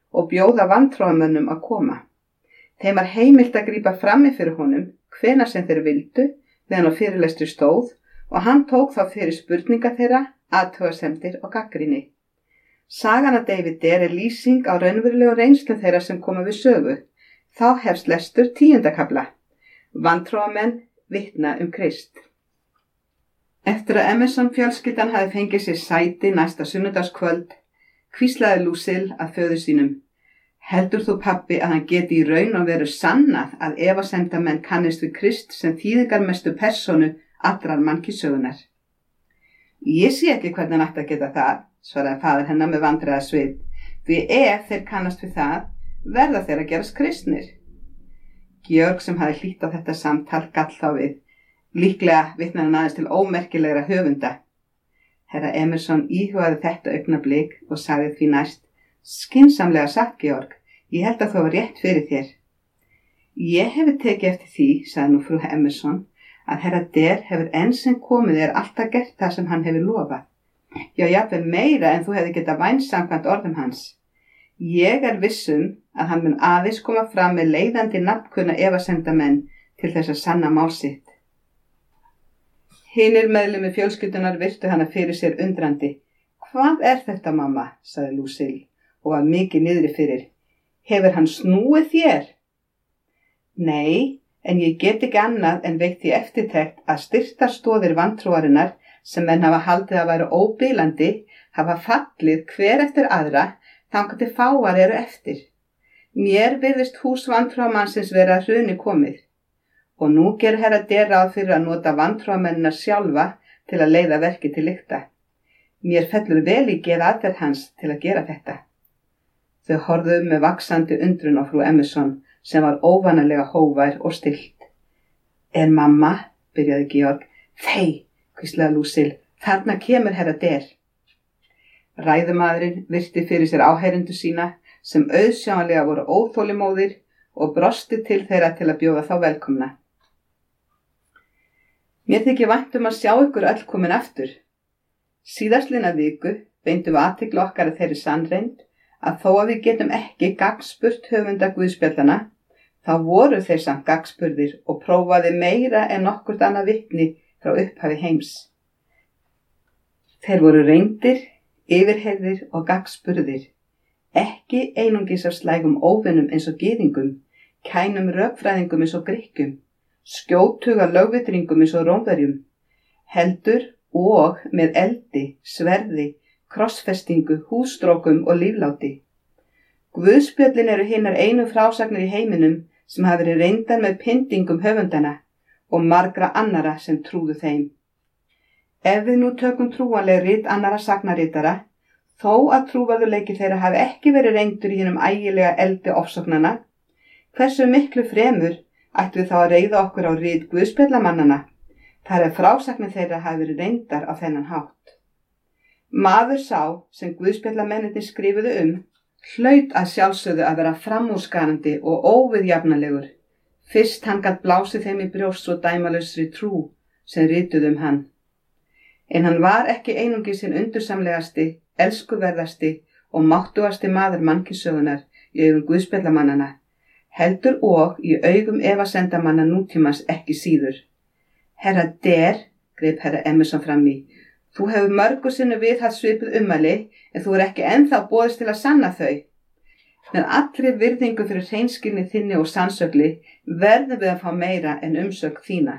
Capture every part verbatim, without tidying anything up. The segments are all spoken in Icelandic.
og bjóða vantrúamönnum að koma. Þeim var heimilt að grípa frammi fyrir honum hvenær sem þeir vildu meðan á fyrirlestri stóð og hann tók þá fyrir spurninga þeirra, athugasemdir og gagnrýni. Sagan af David Der er lýsing á raunverulegu reynslu þeirra sem koma við sögu. Þá hefst lestur tíunda kafla. Vantrúamenn vitna um Krist. Eftir að Emerson fjölskyldan hafi fengið sér sæti næsta sunnudagskvöld, hvíslaði Lucille að föður sínum. Heldur þú, pabbi, að hann geti í raun og veru sannað að efasemdamenn kannist við Krist sem þýðingarmestu persónu allrar mannkynssögunnar? Ég sé ekki hvernig hann ætti að geta það, svaraði faðir hennar með vandræðasvip, því ef þeir kannast við það, verða þeir að gerast kristnir. Georg sem hafi hlýtt á þetta samtal gall þá við, líklega vitnar hann aðeins til ómerkilegra höfunda. Herra Emerson íhugaði þetta augnablik og sagði því næst, skynsamlega sagt, Georg, ég held að þú var rétt fyrir þér. Ég hefði tekið eftir því, sagði nú frú Emerson, að herra Der hefur enn sem komið er alltaf gert það sem hann hefur lofað. Já, jafnvel meira en þú hefði getað vænst samkvæmt orðum hans. Ég er vissum að hann mun aðeins koma fram með leiðandi nafnkunna efasemdamenn til þess að sanna mál sitt. Hinir meðlimir fjölskyldunar virtu hana fyrir sér undrandi. Hvað er þetta, mamma? Sagði Lucille og var mikið niðri fyrir. Hefur hann snúið þér? Nei, en ég get ekki annað en veitt því eftirtekt að styrktar stoðir vantrúarinnar sem menn hafa haldið að væru óbilandi hafa fallið hver eftir aðra þangað til fáar eru eftir. Mér virðist hús vantrúamannsins vera að hruni komið og nú ger herra Der ráð fyrir að nota vantrúamennina sjálfa til að leiða verkið til lykta. Mér fellur vel í geð aðferð hans til að gera þetta. Þau horfðu með vaxandi undrun á frú Emerson sem var óvanalega hógvær og stillt. Er mamma, byrjaði Georg. Þey, hvíslaði Lucille, þarna kemur herra Der. Ræðumaðurinn virti fyrir sér áheyrendur sína sem auðsjáanlega voru óþolimóðir og brosti til þeirra til að bjóða þá velkomna. Mér þykir vænt um að sjá ykkur öll komin aftur. Síðastliðna viku beindum við athygli okkar að þeirri sannreynd að þó að við getum ekki gagnspurt höfunda guðspjallana, þá voru þeir samt gagnspurðir og prófaði meira en nokkurt annað vitni frá upphafi heims. Þeir voru reyndir, yfirheyrðir og gagnspurðir, ekki einungis af slægum óvinnum eins og gyðingum, kænum rökfræðingum eins og Grikkjum, skjótuga lögvitringum eins og Rómverjum, heldur og með eldi, sverði, krossfestingu, hússtrókum og lífláti. Guðspjöllin eru hinnar einu frásagnir í heiminum sem hafa verið reyndar með pyndingum höfundana og margra annara sem trúðu þeim. Ef við nú tökum trúanleg rit annara sagnaritara, þó að trúverðuleiki þeirra hafi ekki verið reyndur í hinum ægilega eldi ofsóknana, hversu miklu fremur ættu við þá að reiða okkur á rit guðspjallamannana, þar ef frásagnir þeirra hafi verið reyndar á þennan hátt. Maður sá sem guðspjallamennirnir skrifuðu um, hlaut að sjálfsögðu að vera framúrskarandi og óviðjafnalegur. Fyrst hann gat blásið þeim í brjóst svo dæmalausri trú sem rituðu um hann. En hann var ekki einungis hinn undursamlegasti, elskuverðasti og máttugasti maður mannkynssögunnar í augum guðspjallamannana, heldur og í augum efasemdamanna nútímans ekki síður. Herra Der, greip herra Emerson fram í, þú hefur mörgu sinni viðhaft svipuð ummæli en þú er ekki ennþá boðist til að sanna þau. Með allri virðingu fyrir hreinskilni þinni og sannsögli verðum við að fá meira en umsögn þína.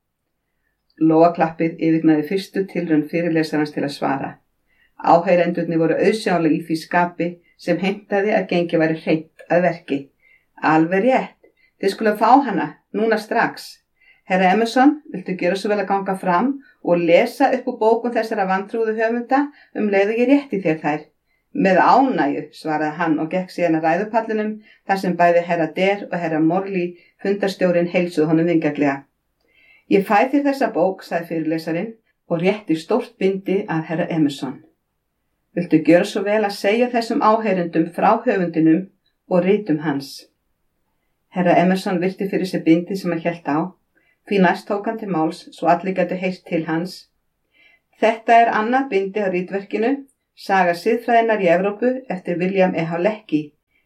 Lóaklappið yfirgnaði fyrstu tilraun fyrirlesarans til að svara. Áheyrendurnir voru auðsjáanlega í því skapi sem heimtaði að gengi væri hreint að verki. Alveg rétt, þið skulle fá hana, núna strax. Herra Emerson, viltu gera svo vel að ganga fram og lesa upp úr bókum þessara vantrúðu höfunda um leið og ég rétti þér þær? Með ánægju, svaraði hann og gekk síðan að ræðupallinum þar sem bæði herra Der og herra Morley, fundarstjórinn, heilsuðu honum vingjarnlega. Ég fæ þér þessa bók, sagði fyrirlesarinn og rétti stórt bindi að herra Emerson. Viltu gera svo vel að segja þessum áheyrendum frá höfundinum og ritum hans? Herra Emerson virti fyrir sér bindi sem hann hélt á. Því næst tók hann til máls svo allir gætu heyrt til hans. Þetta er annað bindi á ritverkinu, Saga siðfræðinnar í Evrópu eftir William E. Halecki,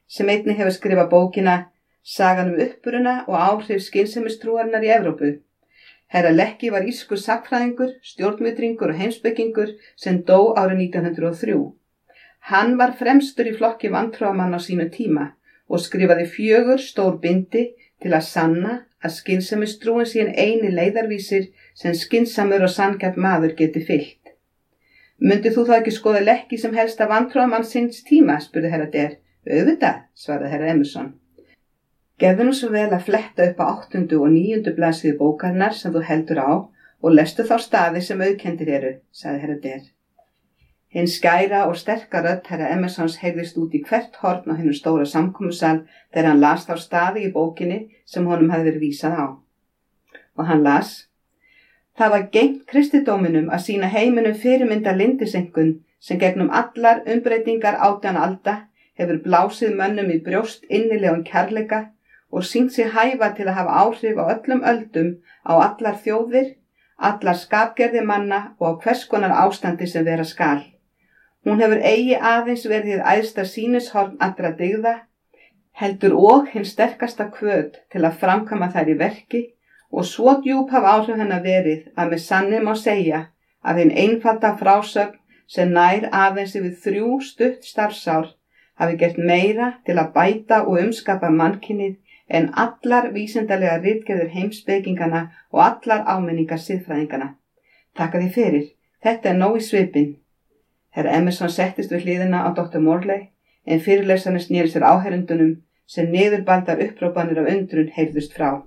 sem einnig hefur skrifað bókina Sagan um uppruna og áhrif skynsemistrúarinnar í Evrópu. Herra Lecky var írskur sagnfræðingur, stjórnvitringur og heimspekingur sem dó árið nítján hundruð og þrjú. Hann var fremstur í flokki vantrúarmanna á sínu tíma og skrifaði fjögur stór bindi til að sanna að skynsemistrúin sé eini leiðarvísir sem skynsamur og sanngjarn maður geti fylgt. Mundi þú þá ekki skoða Lecky sem helsta vantrúarmann síns tíma, spurði herra Der. Auðvitað, svaraði herra Emerson. Gefðu nú svo vel að fletta upp á áttundu og níundu blaðsíðu bókarinnar sem þú heldur á og lestu þá staði sem auðkendir eru, sagði herra Der. Hinn skæra og sterka rödd herra Emersons heyrðist út í hvert horn á hinu stóra samkomusal þegar hann las þá staði í bókinni sem honum hafði verið vísað á. Og hann las: Það var gegnt kristidóminum að sýna heiminum fyrirmynda lindisengun sem gegnum allar umbreytingar átján alda hefur blásið mönnum í brjóst innilegum kærleika og sýnt sig hæfa til að hafa áhrif á öllum öldum á allar þjóðir, allar skapgerði manna og á hvers konar ástandi sem vera skal. Hún hefur eigi aðeins verið æðsta sýnishorn allra dygða, heldur og hinn sterkasta hvöt til að framkvæma þær í verki og svo djúp hafa áhrif hennar verið að með sanni má segja að hinn einfalda frásögn sem nær aðeins yfir þrjú stutt starfsár hafi gert meira til að bæta og umskapa mannkynið en allar vísindalega ritgerðir heimspekingana og allar áminningar siðfræðingana. Takka því fyrir, þetta er nóg í svipinn. Herra Emerson settist við hliðina á doktor Morley en fyrirlesarinn sneri sér áheyrendunum sem niðurbaldar upprópanir af undrun heyrðust frá.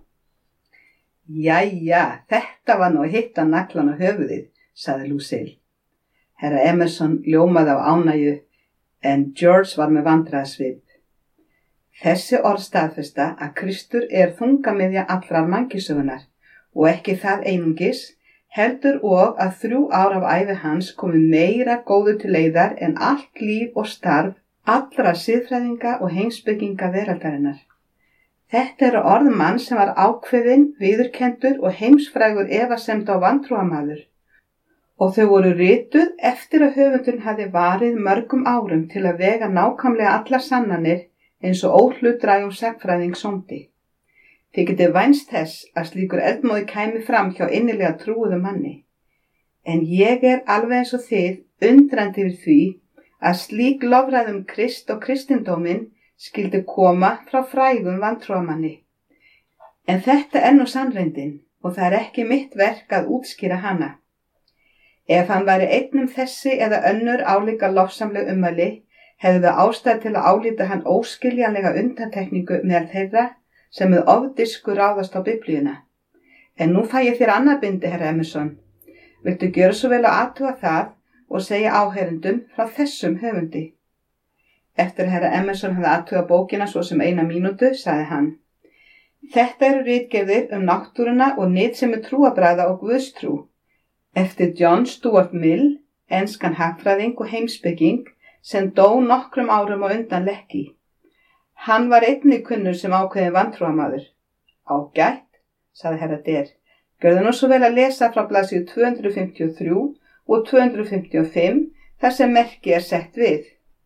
Jæja, þetta var nú að hitta naglan á höfuðið, sagði Lucille. Herra Emerson ljómaði á ánægju en George var með vandræðasvip. Þessi orð staðfesta að Kristur er þungamiðja allrar mannkynssögunnar og ekki það einungis, heldur og að þrjú ár af ævi hans komi meira góðu til leiðar en allt líf og starf allra siðfræðinga og heimspekinga veraldarinnar. Þetta eru orð mann sem var ákveðinn, viðurkenndur og heimsfrægur efasemda og vantrúamaður. Og þau voru rituð eftir að höfundurinn hafi varið mörgum árum til að vega nákvæmlega allar sannanir eins og óhlutdrægum sagnfræðing sómdi. Þið getið vænst þess að slíkur eldmóði kæmi fram hjá innilega trúuðum manni. En ég er alveg eins og þið undrandi yfir því að slík lofræðum Krist og kristindóminn skyldi koma frá frægum vantrúamanni. En þetta er nú sannreyndin og það er ekki mitt verk að útskýra hana. Ef hann væri einn um þessi eða önnur álíka lofsamleg ummæli, hefðu við ástæð til að álíta hann óskiljanlega undantekningu meðal þeirra sem með ofdisku ráðast á Biblíuna. En nú fæ ég þér annað bindi, herra Emerson. Viltu gjöra svo vel að athuga það og segja áheyrendum frá þessum höfundi? Eftir að herra Emerson hafði athugað bókina svo sem eina mínútu, sagði hann: Þetta eru ritgerðir um náttúruna og nytsemi trúarbragða og guðstrú, eftir John Stuart Mill, enskan hagfræðing og heimspeking, sem dó nokkrum árum á undan Lecky. Hann var einnig kunnur sem ákveðin vantrúamaður. Ágætt, sagði herra Der. Gjörðu nú svo vel að lesa frá blaðsíðu tvö hundruð fimmtíu og þrjú og tvö hundruð fimmtíu og fimm þar sem merki er sett við.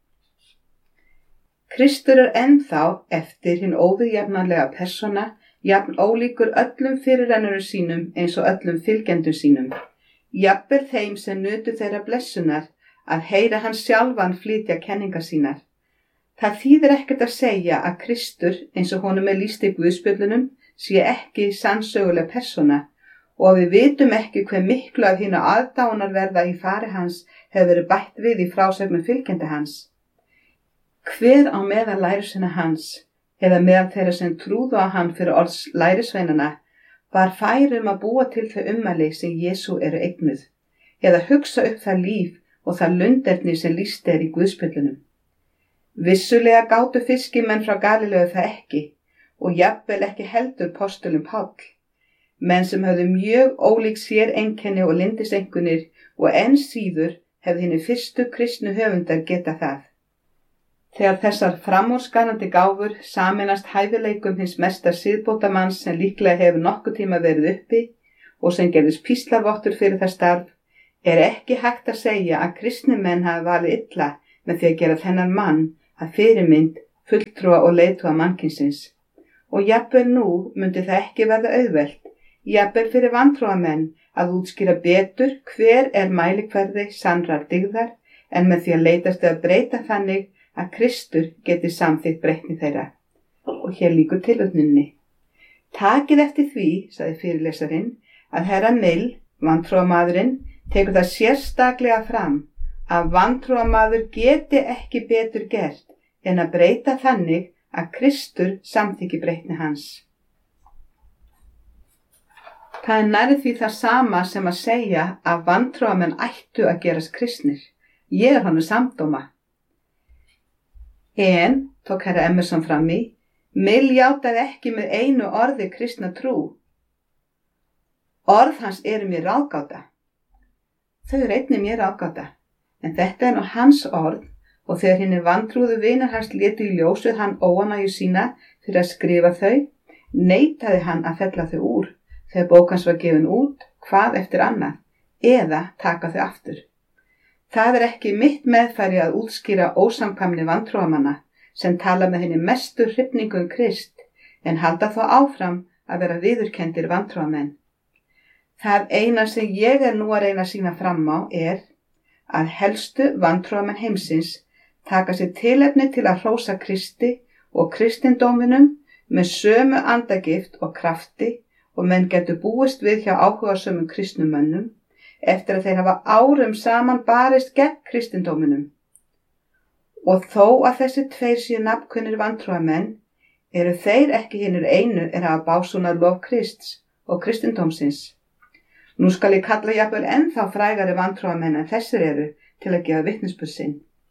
Kristur er ennþá eftir hinn óviðjafnanlega persóna, jafn ólíkur öllum fyrirrennurum sínum eins og öllum fylgjendum sínum. Jafnvel þeim sem nutu þeirra blessunar að heyra hann sjálfan flytja kenningar sínar. Það þýðir ekkert að segja að Kristur, eins og honum er lýst í Guðspjöllunum, sé ekki sannsöguleg persóna og að við vitum ekki hve miklu af hinu aðdáunarverða í fari hans hefur verið bætt við í frásögnum fylgjenda hans. Hver á meðal lærisveina hans, eða meðal þeirra sem trúðu á hann fyrir orðs lærisveinana, var fær um að búa til þau ummæli sem Jesú eru eignuð, eða hugsa upp það líf og það lunderni sem lýst er í Guðspjöllunum. Vissulega gátu fiskimenn frá Galileu það ekki og jafnvel ekki heldur postulinn Páll, menn sem höfðu mjög ólík sér einkenni og lindisenkunir og enn síður hefði hinni fyrstu kristnu höfundar geta það. Þegar þessar framúrskarandi gáfur sameinast hæfileikum hins mesta siðbótamanns sem líklega hefur nokkuð tíma verið uppi og sem gerðist píslarvottur fyrir það starf, er ekki hægt að segja að kristni menn hafi valið illa með því að gera þennan mann að fyrirmynd fulltrúa og leiðtoga mannkynsins. Og jafnvel nú myndi það ekki verða auðvelt, jafnvel fyrir vantrúamenn að útskýra betur hver er mælikvarði sannrar dygðar en með því að leitast að breyta þannig að Kristur geti samþykkt breytni þeirra. Og hér lýkur tilvitnuninni. Takið eftir því, sagði fyrirlesarinn, að herra Mill, vantrúamaðurinn, tekur það sérstaklega fram að vantrúamaður geti ekki betur gert en að breyta þannig að Kristur samþykki breytni hans. Það er nærri því það sama sem að segja að vantrúamenn ættu að gerast kristnir. Ég er honum samdóma. En, tók herra Emerson fram í, Mill játaði ekki með einu orði kristna trú. Orð hans eru mér ráðgáta. Þau eru einnig mér ráðgáta, en þetta er nú hans orð og þegar hinni vantrúðu vinir hans létu í ljós við hann óánægju sína fyrir að skrifa þau, neitaði hann að fella þau úr þegar bók hans var gefin út, hvað eftir annað, eða taka þau aftur. Það er ekki mitt meðfæri að útskýra ósamkvæmni vantrúamanna sem tala með henni mestu hrifningu um Krist, en halda þó áfram að vera viðurkenndir vantrúamenn. Það eina sem ég er nú að reyna að sýna fram á er að helstu vantrúamenn heimsins taka sér tilefni til að hrósa Kristi og kristindóminum með sömu andagift og krafti og menn getur búist við hjá áhugasömum kristnumönnum eftir að þeir hafa árum saman barist gegn kristindóminum. Og þó að þessi tveir séu nafnkunnir vantrúamenn, eru þeir ekki hinir einu er að básúna lof Krists og kristindómsins. Nú skal ég kalla jafnvel ennþá frægari vantrúamenn en þessir eru til að gefa vitnisburð sinn.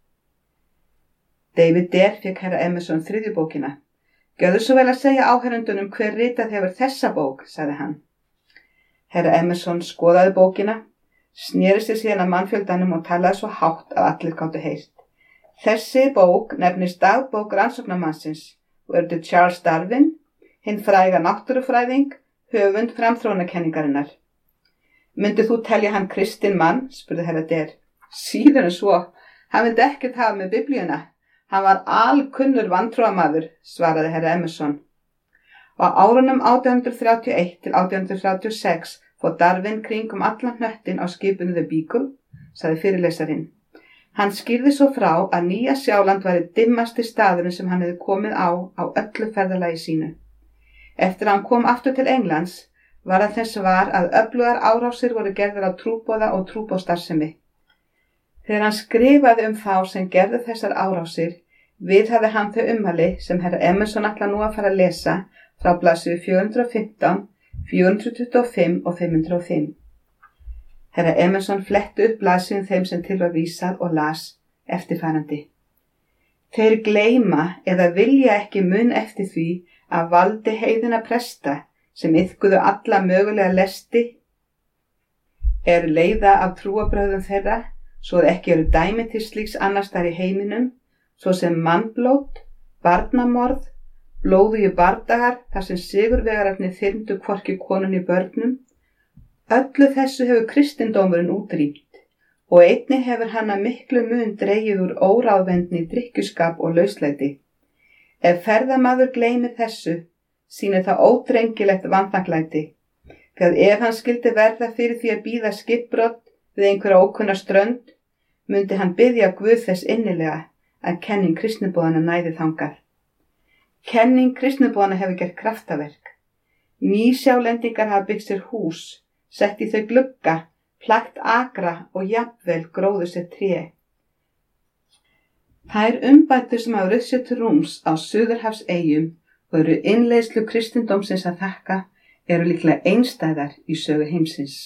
David Dare fékk herra Emerson þriðju bókina. Gjörðu svo vel að segja áheyrendunum hver ritað hefur þessa bók, sagði hann. Herra Emerson skoðaði bókina, sneri sig síðan að mannfjöldanum og talaði svo hátt að allir gátu heyrt. Þessi bók nefnist dagbók rannsóknarmannsins og er til Charles Darwin, hinn fræga náttúrufræðing, höfund framþróunarkenningarinnar. Myndið þú telja hann kristinn mann, spurði herra Dare. Síður en svo, hann vildi ekkert hafa með biblíuna. Hann var alkunnur vantrúamaður, svaraði herra Emerson. Á árunum átján hundruð þrjátíu og eitt til átján hundruð þrjátíu og sex fór Darwin kringum allan hnöttinn á skipinu The Beagle, sagði fyrirlesarinn. Hann skýrði svo frá að Nýja Sjáland væri dimmasti staðurinn sem hann hefði komið á á öllu ferðalagi sínu. Eftir að hann kom aftur til Englands var að þess var að öflugar árásir voru gerðar á trúboða og trúboðstarfsemi. Þegar hann skrifaði um þá sem gerðu þessar árásir, viðhafði hann þau ummæli sem herra Emerson ætla nú að fara að lesa frá blaðsíðu fjögur hundruð og fimmtán, fjögur hundruð tuttugu og fimm og fimm hundruð og fimm. Herra Emerson fletti upp blaðsíðum þeim sem til var vísað og las eftirfarandi. Þeir gleyma eða vilja ekki mun eftir því að valdi heiðina presta sem iðkuðu alla mögulega lesti er leiða af trúabrögðum þeirra, svo að ekki eru dæmi til slíks annars þar í heiminum, svo sem mannblót, barnamorð, blóðugi bardagar þar sem sigurvegararnir þyrmdu hvorki konunni börnum. Öllu þessu hefur kristindómurinn útrýmt og einnig hefur hann að miklu mun dregið úr óráðvendni, drykkjuskap og lauslæti. Ef ferðamaður gleymir þessu, sýnir það ódrengilegt vanþakklæti, þegar ef hann skyldi verða fyrir því að bíða skipbrot við einhverja ókunna strönd, mundi hann biðja Guð þess innilega að kenning kristniboðanna næði þangað. Kenning kristniboðanna hefur gert kraftaverk. Nýsjálendingar hafa byggt sér hús, sett í þau glugga, plagt akra og jafnvel gróðu sér tré. Þær umbætur sem hafa rutt sér til rúms á Suðurhafseyjum og eru innleiðslu kristindómsins að þakka eru líklega einstæðar í sögu heimsins.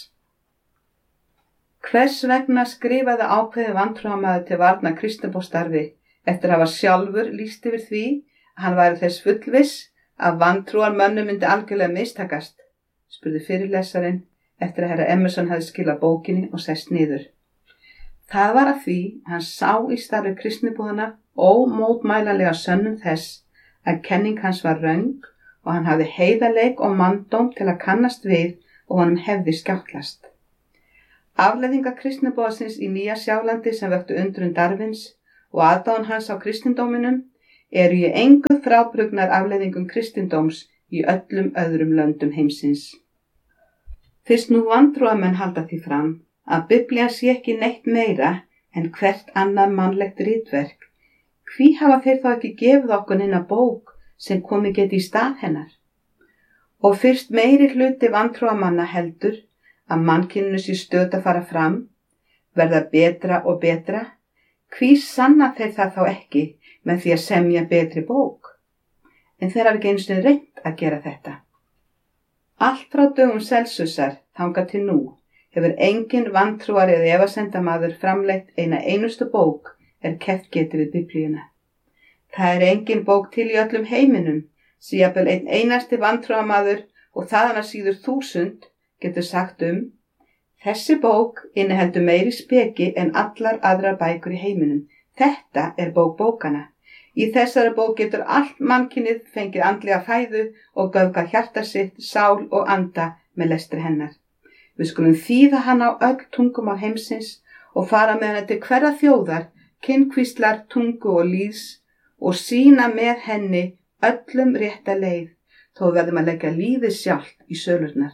Hvers vegna skrifaði ákveðið vantrúamaður til varna kristniboðsstarfi eftir að hafa sjálfur lýst yfir því að hann væri þess fullviss að vantrúarmönnum myndi algjörlega mistakast, spurði fyrirlesarinn eftir að herra Emerson hafði skilað bókinni og sest niður. Það var að því hann sá í starfi kristniboðanna ómótmælanlega sönnun þess að kenning hans var röng og hann hafði heiðarleik og manndóm til að kannast við og honum hefði skjáttlast. Afleiðingar kristniboðsins í Nýja Sjálandi sem vöktu undrun Darwins og aðdáun hans á kristindóminum eru í engu frábrugðnar afleiðingum kristindóms í öllum öðrum löndum heimsins. Fyrst nú vantrúarmenn halda því fram að Biblían sé ekki neitt meira en hvert annað mannlegt ritverk, hví hafa þeir þá ekki gefið okkur neina bók sem komið geti í stað hennar? Og fyrst meiri hluti vantrúarmanna heldur að mannkyninu sé stöðugt að fara fram, verða betra og betra, hví sanna þeir það þá ekki með því að semja betri bók? En þeir hafa ekki einu sinni reynt að gera þetta. Allt frá dögum Celsusar þangað til nú hefur engin vantrúar eða efasemdamaður framleitt eina einustu bók er keppt getið við Biblíuna. Það er engin bók til í öllum heiminum, sem jafnvel einn einasti vantrúarmaður og þaðan að síður þúsund getur sagt um: þessi bók inniheldur meiri speki en allar aðrar bækur í heiminum. Þetta er bók bókana. Í þessari bók getur allt mannkynið fengið andlega fæðu og göfgað hjarta sitt, sál og anda með lestri hennar. Við skulum þýða hann á öll tungumál heimsins og fara með henni til hverra þjóðar, kynnkvíslar, tungu og lýðs og sýna með henni öllum rétta leið, þó verðum að leggja lífið sjálft í sölurnar.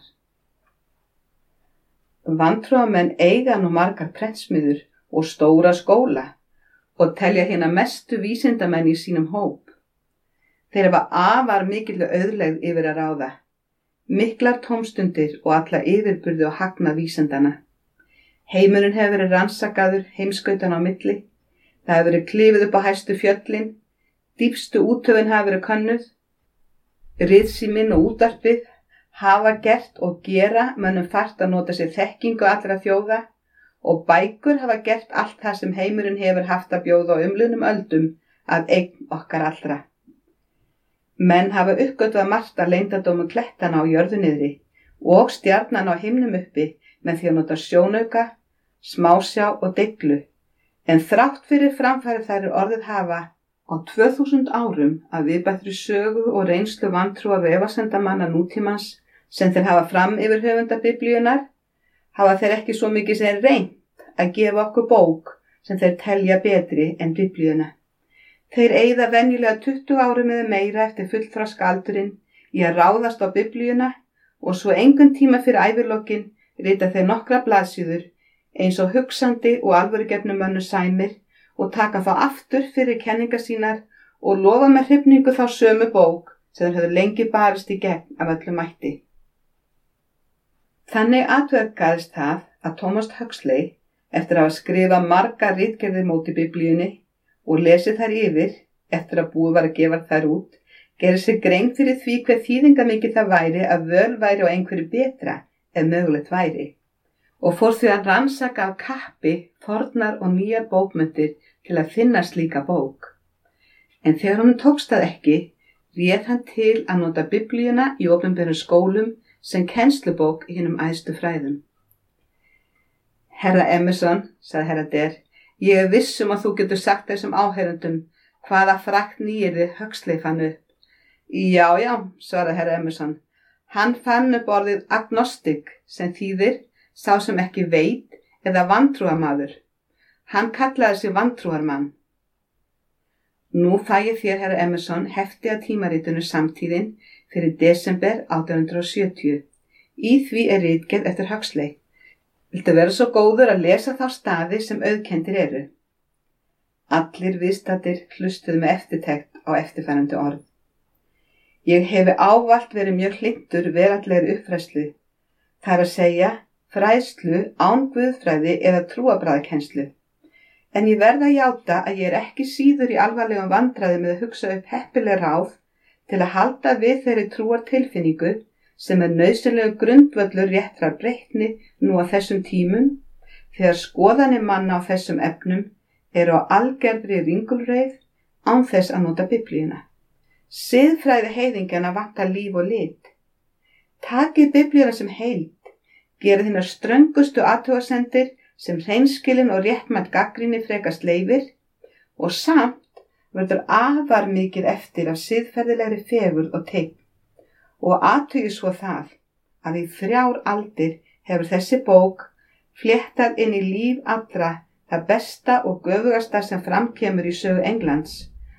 Vantrúarmenn eiga nú margar prentsmiður og stóra skóla og telja hérna mestu vísindamenn í sínum hóp. Þeir hafa afar mikilvæg auðlegð yfir að ráða, miklar tómstundir og alla yfirburði og hagnað vísindana. Heimurinn hefur verið rannsakaður heimskautan á milli, það hefur verið klifið upp á hæstu fjöllin, dýpstu úthöfin hafa verið könnuð, ritsíminn og útvarpið hafa gert og gera mönnum fært að nota sér þekkingu allra þjóða, og bækur hafa gert allt það sem heimurinn hefur haft að bjóða á umliðnum öldum að eign okkar allra. Menn hafa uppgötvað margt af leyndardómum klettana á jörðu niðri og stjarnan á himnum uppi með því að nota sjónauka, smásjá og deglu, en þrátt fyrir framfæri þær er orðið hafa á tvö þúsund árum að viðbættri sögu og reynslu vantrúar og efasemdamanna nútímans sem þeir hafa fram yfir höfunda Biblíunnar, hafa þeir ekki svo mikið sem reynt að gefa okkur bók sem þeir telja betri en Biblíuna. Þeir eyða venjulega tuttugu árum eða meira eftir fullþroska aldurinn í að ráðast á Biblíuna og svo engan tíma fyrir ævilokin rita þeir nokkra blaðsíður eins og hugsandi og alvörugefnum mönnum sæmir og taka þá aftur fyrir kenningar sínar og lofa með hrifningu þá sömu bók sem þeir höfðu lengi barist í gegn af öllum mætti. Þannig atverkaðist það að Thomas Huxley, eftir að hafa skrifað marga ritgerðir móti Biblíunni og lesið þær yfir, eftir að búið var að gefa þær út, gerði sér grein fyrir því hver þýðingamikið það væri að völ væri á einhverju betra ef mögulegt væri, og fór því að rannsaka af kappi fornar og nýjar bókmenntir til að finna slíka bók. En þegar honum tókst það ekki, réð hann til að nota Biblíuna í opinberum skólum sem kennslubók í hinum æðstu fræðum. Herra Emerson, sagði herra Der, ég er viss um að þú getur sagt þessum áheyrendum hvaða frakt nýyrði Huxley fann upp. Já, já, svaraði herra Emerson, hann fann upp orðið agnostic sem þýðir sá sem ekki veit eða vantrúarmaður. Hann kallaði sig vantrúarmann. Nú fæ ég þér, herra Emerson, hefti að tímaritinu Samtíðin fyrir desember átján hundruð sjötíu. Í því er ritgerð eftir Huxley. Viltu vera svo góður að lesa þá staði sem auðkenndir eru? Allir viðstaddir hlustuðu með eftirtekt á eftirfarandi orð. Ég hefi ávallt verið mjög hlynntur veraldlegri uppfræðslu, það er að segja fræðslu án guðfræði eða trúarbragðakennslu. En ég verð að játa að ég er ekki síður í alvarlegum vandræði með að hugsa upp heppileg ráð til að halda við þeirri trúartilfinningu sem er nauðsynlegu grundvöllur réttrar breytni nú á þessum tímum, þegar skoðanir manna á þessum efnum eru á algerðri ringulreið án þess að nota Biblíuna. Siðfræði heiðingjana vantar líf og lit. Takið Biblíuna sem heild, gerið hinar ströngustu athugasemdir sem hreinskilin og réttmætt gagnrýni frekast leyfir og samt verður afar mikið eftir af siðferðilegri fegurð og teikn. Og athugið svo það að í þrjár aldir hefur þessi bók fléttað inn í líf allra það besta og göfugasta sem framkemur í sögu Englands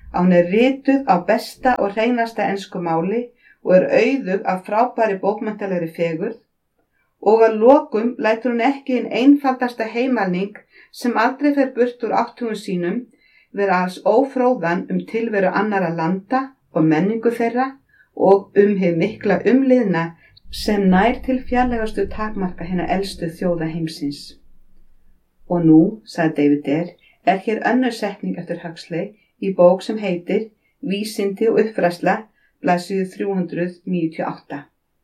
að hún er rituð á besta og hreinasta ensku máli og er auðug af frábæri bókmenntalegri fegurð, og að lokum lætur hún ekki hinn einfaldasta heimalning sem aldrei fer burt úr áttugum sínum vera alls ófróðan um tilveru annarra landa og menningu þeirra og um hið mikla umliðna sem nær til fjarlægastu takmarka hinna elstu þjóða heimsins. Og nú, sagði David Dare, er hér önnur setning eftir Huxley í bók sem heitir Vísindi og uppfræðsla, blaðsíðu þrjú hundruð níutíu og átta.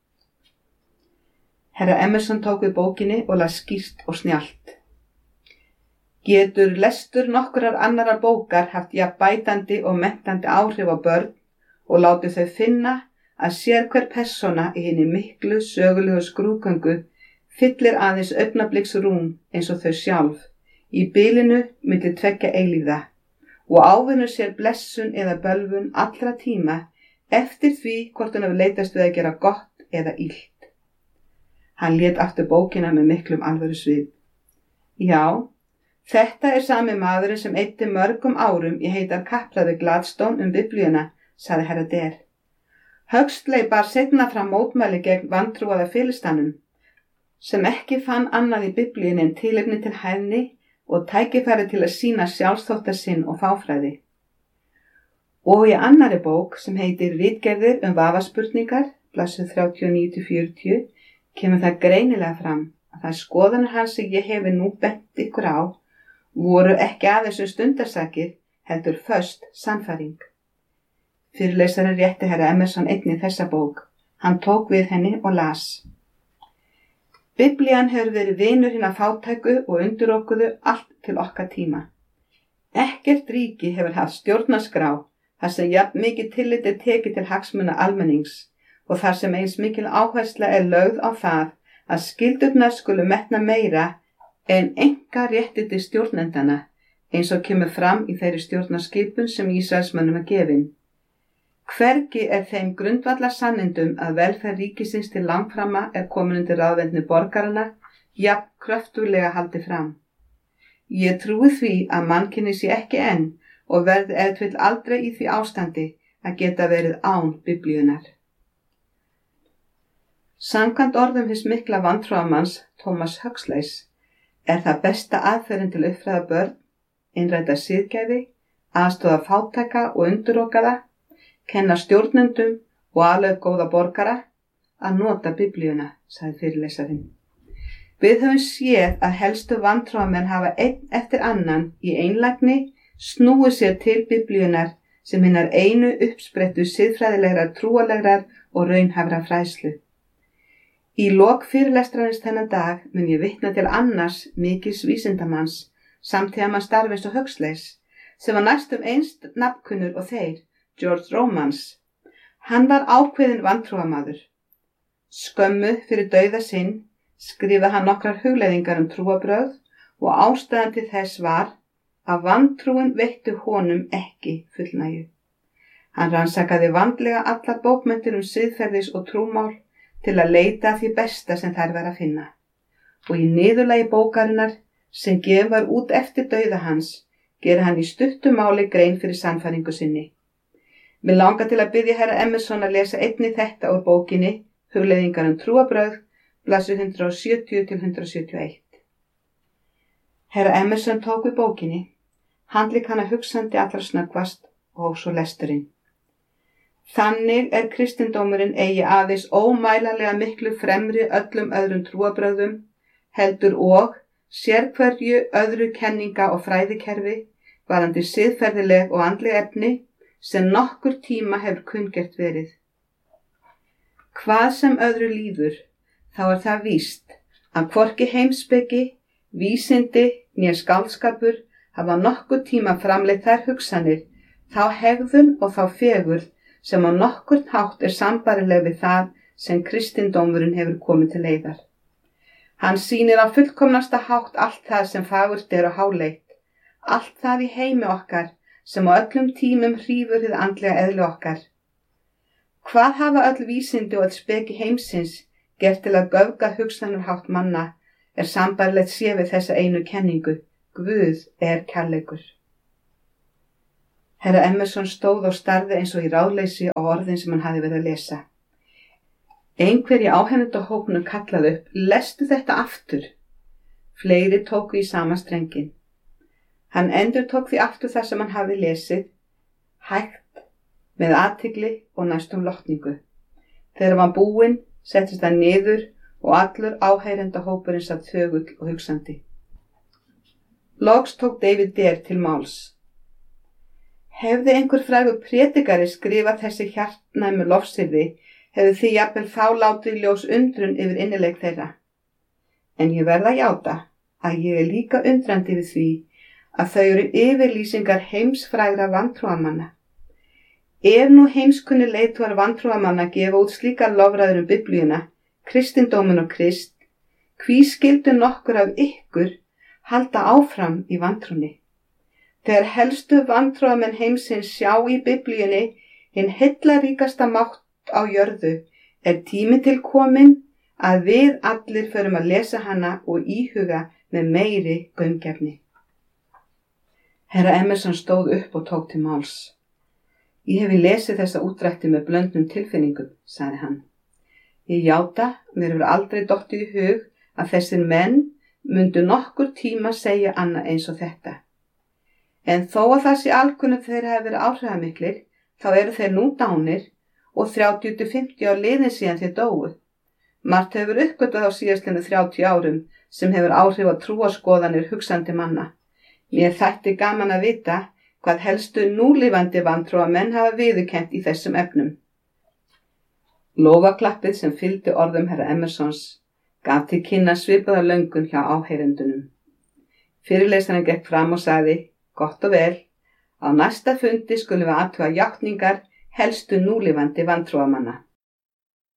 Herra Emerson tók við bókinni og las skýrt og snjallt. Getur lestur nokkurar annarra bókar haft jafn bætandi og menntandi áhrif á börn og látið þau finna að sérhver persóna í hinni miklu sögulegu skrúðgöngu fyllir aðeins augnabliks rúm eins og þau sjálf í bilinu milli tveggja eilífða og ávinnur sér blessun eða bölvun allra tíma eftir því hvort hann hefur leitast við að gera gott eða illt. Hann lét aftur bókina með miklum alvöru svip. Já, þetta er sami maðurinn sem eyddi mörgum árum í heitar kappræðu Gladstone um Biblíuna, sagði herra Dare. Huxley bar seinna fram mótmæli gegn vantrúaða filistanum, sem ekki fann annað í Biblíunni en tilefni til hæðni og tækifæri til að sýna sjálfsþóttasinn og fáfræði. Og í annarri bók sem heitir Ritgerðir um vafaspurningar, blaðsíður þrjátíu og níu til fjörutíu, kemur það greinilega fram að það skoðanir hans sem ég hefi nú bent ykkur á voru ekki aðeins um stundarsakir, heldur föst sannfæring. Fyrirlesarinn rétti herra Emerson einnig þessa bók. Hann tók við henni og las. Biblían hefur verið vinur hinna fátæku og undirokuðu allt til okkar tíma. Ekkert ríki hefur haft stjórnarskrá þar sem jafn mikið tillit er tekið til hagsmuna almennings og þar sem eins mikil áhersla er lögð á það að skyldurnar skulu metna meira en enga réttindi stjórnendana eins og kemur fram í þeirri stjórnarskipun sem Ísraelsmönnum er gefin. Hvergi er þeim grundvallar sannindum að velferð ríkisins til langframa er komin undir ráðvendni borgarana jafn kröftuglega haldið fram. Ég trúi því að mannkynni sé ekki enn og verði ef til aldrei í því ástandi að geta verið án Biblíunar. Samkvæmt orðum hins mikla vantrúarmanns Thomas Huxleys er það besta aðferðin til að uppfræða börn, innræta siðgæði, aðstoða fátæka og undirokaða, kenna stjórnendum og alveg góða borgara að nota Biblíuna, sagði fyrirlesarinn. Við höfum séð að helstu vantrúarmenn hafa einn eftir annan í einlægni snúið sér til Biblíunar sem hinnar einu uppsprettu siðfræðilegrar, trúalegrar og raunhæfra fræðslu. Í lok fyrirlestrarins þennan dag mun ég vitna til annars mikils vísindamanns samtíðamanns starfins og Huxleys sem var næstum einst nafnkunnur og þeir, George Romans. Hann var ákveðinn vantrúamaður. Skömmu fyrir dauða sinn skrifaði hann nokkrar hugleiðingar um trúabrögð og ástæðan til þess var að vantrúin veittu honum ekki fullnægju. Hann rannsakaði vandlega allar bókmenntir um siðferðis og trúmál til að leita því besta sem þær var að finna. Og í niðurlagi bókarinnar sem gefið var út eftir dauða hans, gera hann í stuttu máli grein fyrir sannfæringu sinni. Mig langar til að biðja herra Emerson að lesa einnig þetta úr bókinni Hugleiðingar um trúabrögð, blaðsíður hundrað sjötíu til hundrað sjötíu og eitt. Herra Emerson tók við bókinni, handlék hana hugsandi allra snöggvast og svo lesturinn. Þannig er kristindómurinn eigi aðeins ómælanlega miklu fremri öllum öðrum trúabrögðum, heldur og sérhverju öðru kenninga og fræðikerfi varandi siðferðileg og andleg efni sem nokkur tíma hefur kunngert verið. Hvað sem öðru líður, þá er það víst að hvorki heimspeki, vísindi né skáldskapur hafa nokkur tíma framleitt þær hugsanir, þá hegðun og þá fegurð sem á nokkurn hátt er sambærileg við það sem kristindómurinn hefur komið til leiðar. Hann sýnir á fullkomnasta hátt allt það sem fagurt er og háleitt, allt það í heimi okkar sem á öllum tímum hrífur hið andlega eðli okkar. Hvað hafa öll vísindi og öll speki heimsins gert til að göfga hugsanarhátt manna er sambærilegt sé við þessa einu kenningu, Guð er kærleikur. Herra Emerson stóð og starði eins og í ráðleysi á orðin sem hann hafði verið að lesa. Einhver í áheyrendahópnum kallaði upp, lestu þetta aftur. Fleiri tóku í sama strenginn. Hann endurtók því aftur það sem hann hafði lesið, hægt, með athygli og næstum lotningu. Þegar hann var búinn, settist hann niður og allur áheyrendahópurinn satt þögull og hugsandi. Loks tók David Dare til máls. Hefði einhver frægur prédikari skrifað þessi hjartnæmu lofsyrði, hefði því jafnvel þá látið ljós undrun yfir innileik þeirra. En ég verð að játa að ég er líka undrandi við því að þau eru yfirlýsingar heimsfrægra vantrúamanna. Ef nú heimskunni leiðtogar vantrúamanna gefa út slíkar lofræður um Biblíuna, kristindómin og Krist, hví skyldu nokkur af ykkur halda áfram í vantrúni? Þegar helstu vantrúamenn heimsins sjá í Biblíunni hinn heillaríkasta mátt á jörðu, er tími til kominn að við allir förum að lesa hana og íhuga með meiri gaumgæfni. Herra Emerson stóð upp og tók til máls. Ég hefi lesið þessa útdrætti með blöndnum tilfinningum, sagði hann. Ég játa, mér hefur aldrei dottið í hug að þessir menn mundu nokkur tíma segja annað eins og þetta. En þó að það sé alkunnugt þeir hafi verið áhrifamiklir, þá eru þeir nú dánir og þrjátíu til fimmtíu ár liðin síðan þeir dóu. Margt hefur uppgötvað á síðastliðnu þrjátíu árum sem hefur áhrif á trúarskoðanir hugsandi manna. Mér þætti gaman að vita hvað helstu núlifandi vantrúamenn hafa viðurkennt í þessum efnum. Lófaklappið sem fylgdi orðum herra Emersons gaf til kynna svipaða löngun hjá áheyrendunum. Fyrirlesarinn gekk fram og sagði, gott og vel, á næsta fundi skulum við athuga játningar helstu núlifandi vantrúamanna.